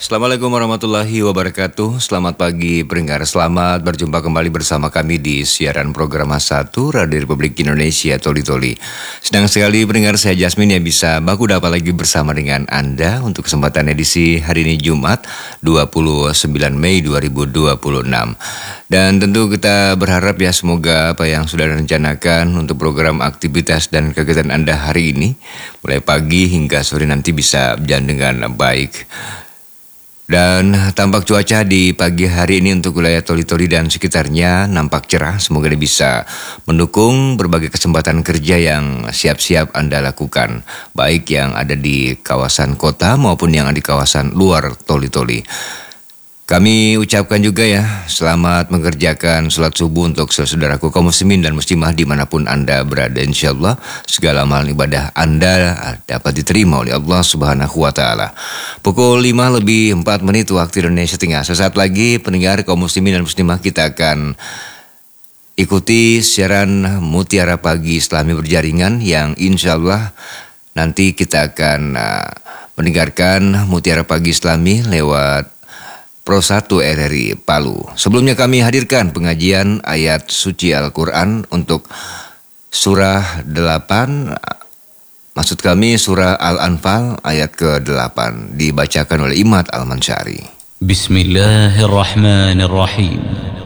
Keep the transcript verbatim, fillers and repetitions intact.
Assalamualaikum warahmatullahi wabarakatuh. Selamat pagi pendengar, selamat berjumpa kembali bersama kami di siaran program satu Radio Republik Indonesia Toli Toli. Senang sekali pendengar, saya Jasmine yang bisa baku dapat lagi bersama dengan Anda untuk kesempatan edisi hari ini Jumat dua puluh sembilan Mei dua ribu dua puluh enam. Dan tentu kita berharap ya semoga apa yang sudah direncanakan untuk program aktivitas dan kegiatan Anda hari ini mulai pagi hingga sore nanti bisa berjalan dengan baik. Dan tampak cuaca di pagi hari ini untuk wilayah Toli-Toli dan sekitarnya nampak cerah. Semoga ini bisa mendukung berbagai kesempatan kerja yang siap-siap Anda lakukan, baik yang ada di kawasan kota maupun yang ada di kawasan luar Toli-Toli. Kami ucapkan juga ya selamat mengerjakan sholat subuh untuk saudaraku kaum muslimin dan muslimah dimanapun Anda berada. InsyaAllah segala amal ibadah Anda dapat diterima oleh Allah Subhanahu Wa Taala. Pukul lima lebih empat menit waktu Indonesia Tengah. Sesaat lagi pendengar kaum muslimin dan muslimah, kita akan ikuti siaran Mutiara Pagi Islami Berjaringan yang InsyaAllah nanti kita akan uh, mendengarkan Mutiara Pagi Islami lewat Pro satu R R I Palu. Sebelumnya kami hadirkan pengajian ayat suci Al-Quran untuk surah delapan, maksud kami surah Al-Anfal ayat ke delapan, dibacakan oleh Imad Al-Mansyari. Bismillahirrahmanirrahim.